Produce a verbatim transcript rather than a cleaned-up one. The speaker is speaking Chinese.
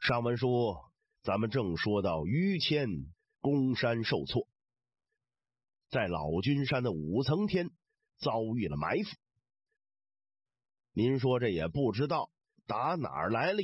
上文书咱们正说到于谦攻山受挫，在老君山的五层天遭遇了埋伏。您说这也不知道打哪儿来了